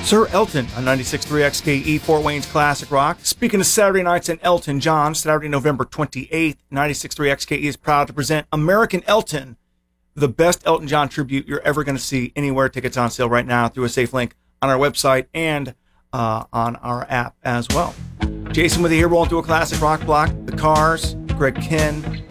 Sir Elton on 96.3 XKE, Fort Wayne's Classic Rock. Speaking of Saturday nights and Elton John, Saturday, November 28th, 96.3 XKE is proud to present American Elton, the best Elton John tribute you're ever going to see anywhere. Tickets on sale right now through a safe link on our website and on our app as well. Jason with you here, rolling through a classic rock block. The Cars, Greg Kihn,